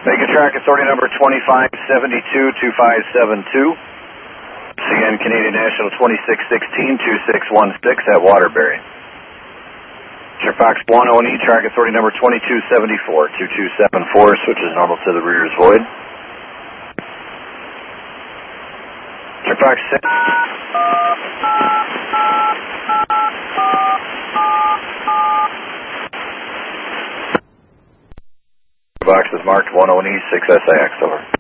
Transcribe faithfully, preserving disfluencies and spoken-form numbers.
Make a track authority number twenty-five seventy-two two five seven two. C N Canadian National twenty-six sixteen two six one six at Waterbury. Fox one O and E, track authority number twenty-two seventy-four two two seven four, switches normal to the rear is void. Fox six. Box is marked one O and E, six S I X, over.